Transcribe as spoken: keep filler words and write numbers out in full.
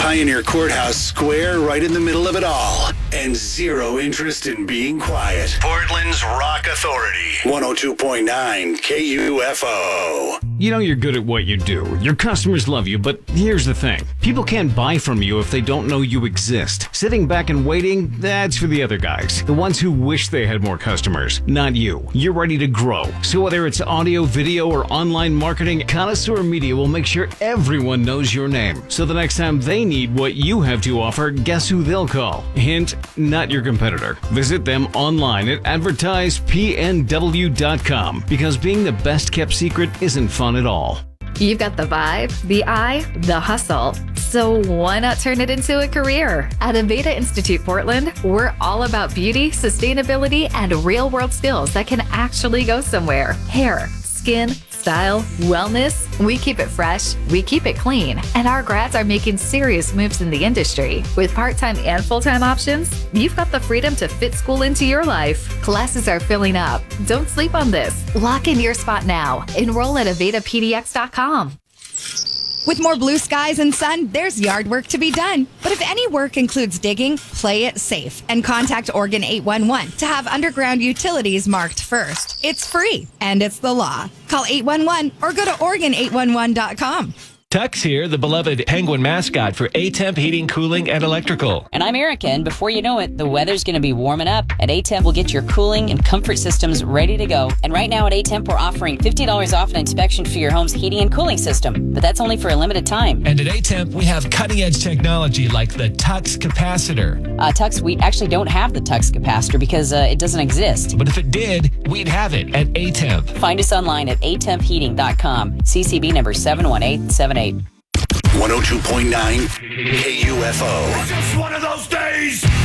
Pioneer Courthouse Square right in the middle of it all. And zero interest in being quiet. Portland's Rock Authority. one oh two point nine K U F O. You know you're good at what you do. Your customers love you, but here's the thing. People can't buy from you if they don't know you exist. Sitting back and waiting, that's for the other guys. The ones who wish they had more customers, not you. You're ready to grow. So whether it's audio, video, or online marketing, Connoisseur Media will make sure everyone knows your name. So the next time they need what you have to offer, guess who they'll call? Hint, not your competitor. Visit them online at advertise p n w dot com because being the best kept secret isn't fun at all. You've got the vibe, the eye, the hustle. So why not turn it into a career? At Aveda Institute Portland, we're all about beauty, sustainability, and real-world skills that can actually go somewhere. Hair, skin, style, wellness. We keep it fresh, we keep it clean, and our grads are making serious moves in the industry. With part-time and full-time options, you've got the freedom to fit school into your life. Classes are filling up. Don't sleep on this. Lock in your spot now. Enroll at aveda p d x dot com. With more blue skies and sun, there's yard work to be done. But if any work includes digging, play it safe and contact Oregon eight one one to have underground utilities marked first. It's free and it's the law. Call eight one one or go to oregon eight one one dot com. Tux here, the beloved Penguin mascot for A-Temp Heating, Cooling, and Electrical. And I'm Erica, and before you know it, the weather's going to be warming up. At A-Temp, we'll get your cooling and comfort systems ready to go. And right now at A-Temp, we're offering fifty dollars off an inspection for your home's heating and cooling system. But that's only for a limited time. And at A-Temp, we have cutting-edge technology like the Tux capacitor. Uh, Tux, we actually don't have the Tux capacitor because uh, it doesn't exist. But if it did, we'd have it at A-Temp. Find us online at a temp heating dot com. C C B number seven one eight seven eight. one oh two point nine K U F O. It's just one of those days.